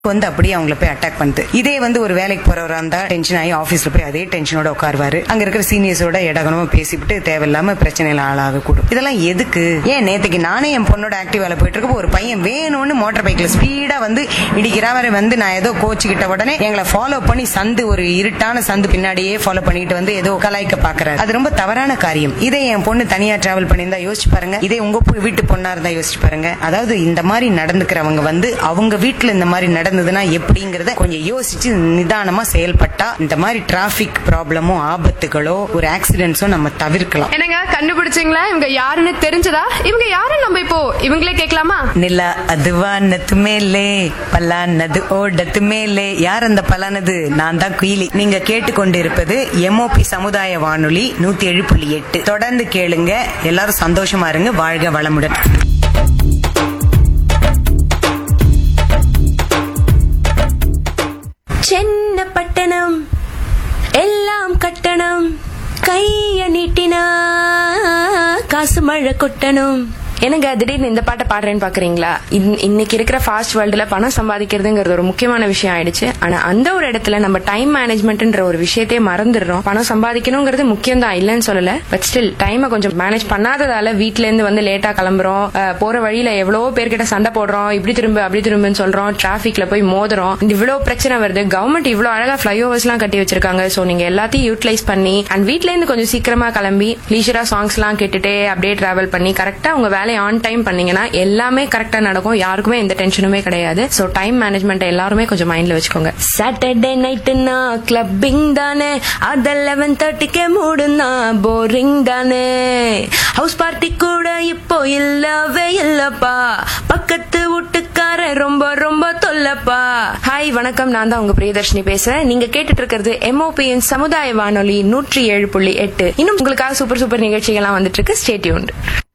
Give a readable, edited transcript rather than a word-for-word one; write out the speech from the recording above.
வந்து அப்படியே அவங்கள போய் அட்டாக் பண்ணுது. இதே வந்து ஒரு வேலைக்கு போறவரா இருந்தா டென்ஷன் ஆகி ஆபீஸ்ல போய் அதே டென்ஷனோட உட்காருவாரு. அங்க இருக்கிற சீனியர்ஸோட இடகனமா பேசிவிட்டு தேவையில்லாம பிரச்சனையில ஆளாக கூடும். இதெல்லாம் எதுக்கு? ஏன் நேத்துக்கு நானே என் பொண்ணோட ஆக்டிவால போயிட்டு இருக்க ஒரு பையன் வேணும்னு மோட்டார் பைக்ல ஸ்பீடா வந்து இடிக்கிறவரை வந்து நான் ஏதோ கோச்சுக்கிட்ட உடனே எங்களை ஃபாலோ பண்ணி சந்து ஒரு இருட்டான சந்து பின்னாடியே ஃபாலோ பண்ணிட்டு வந்து ஏதோ கலாய்க்க பாக்குறாரு. அது ரொம்ப தவறான காரியம். இதே என் பொண்ணு தனியா டிராவல் பண்ணியிருந்தா யோசிச்சு பாருங்க. இதே உங்க வீட்டு பொண்ணா இருந்தா யோசிச்சு பாருங்க. அதாவது இந்த மாதிரி நடந்துக்கிறவங்க வந்து அவங்க வீட்டுல இந்த மாதிரி நடந்ததுன்னா எப்படிங்கறத கொஞ்சம் யோசிச்சு நிதானமா செயல்பட்டா இந்த மாதிரி டிராபிக் ப்ராப்ளமோ ஆபத்துகளோ ஒரு ஆக்சிடென்ட்ஸோ நம்ம தவிர்க்கலாம். என்னங்க கண்டுபிடிச்சீங்களா? இவங்க யாருன்னு தெரிஞ்சதா? இவங்க யாருன்னு நம்ம இப்போ இவங்களே கேட்கலாமா? நிலா அதுவானது மேலே பலானது ஓடத்து மேலே. யார் அந்த பலானது? நான் தான் குயிலி. நீங்க கேட்டுக்கொண்டிருப்பது எம்ஓபி சமுதாய வானொலி 107.8. தொடர்ந்து கேளுங்க. எல்லாரும் சந்தோஷமா இருங்க. வாழ்க வளமுடன். சென்ன பட்டணம் எல்லாம் கட்டணம், கைய நீட்டினா காசு மழை கொட்டணும். எனக்கு திடீர்னு இந்த பாட்டை பாடுறேன்னு பாக்குறீங்களா? இன்னைக்கு இருக்கிற ஃபாஸ்ட் வேர்ல்டுல பணம் சம்பாதிக்கிறதுங்கிறது ஒரு முக்கியமான விஷயம் ஆயிடுச்சு. ஆனா அந்த ஒரு இடத்துல நம்ம டைம் மேனேஜ்மெண்ட்ன்ற ஒரு விஷயத்தையே மறந்துடுறோம். பணம் சம்பாதிக்கணுங்கிறது முக்கியம் தான், இல்லன்னு சொல்லல. பட் ஸ்டில் டைமை கொஞ்சம் மேனேஜ் பண்ணாததால வீட்டுல இருந்து வந்து லேட்டா கிளம்புறோம். போற வழியில எவ்வளவோ பேர்கிட்ட சண்டை போடுறோம். இப்படி திரும்ப அப்படி திரும்பன்னு சொல்றோம். டிராபிக்ல போய் மோதுறோம். இவ்வளவு பிரச்சனை வருது. கவர்மெண்ட் இவ்வளவு அழகா ஃபிளைஓவர்ஸ் எல்லாம் கட்டி வச்சிருக்காங்க. சோ நீங்க எல்லாத்தையும் யூட்டிலைஸ் பண்ணி அண்ட் வீட்ல இருந்து கொஞ்சம் சீக்கிரமா கிளம்பி லீஷரா சாங்ஸ் எல்லாம் கேட்டுட்டே அப்படியே டிராவல் பண்ணி கரெக்டா உங்க வேலையை ஆன் டைம் பண்ணீங்கன்னா எல்லாமே கரெக்டா நடக்கும். யாருக்குமே எந்த டென்ஷனுமே கிடையாது. சோ டைம் மேனேஜ்மெண்ட் எல்லாருமே கொஞ்சம் மைண்ட்ல வச்சுக்கோங்க. சாட்டர்டே நைட்னா கிளப்பிங் தானே, அது 11:30 மூடுனா போரிங் தானே. ஹவுஸ் பார்ட்டி கூட இப்போ இல்லவே இல்லப்பா, பக்கத்து வீட்டுக்கார ரொம்ப ரொம்ப தொல்லப்பா. ஹாய் வணக்கம், நான் தான் உங்க பிரியதர்ஷினி பேசுறேன். நீங்க கேட்டுட்டு இருக்கிறது எம்ஓபியின் சமுதாய வானொலி 107.8. இன்னும் உங்களுக்காக சூப்பர் சூப்பர் நிகழ்ச்சிகள்லாம் வந்துட்டு இருக்கு. Stay tuned.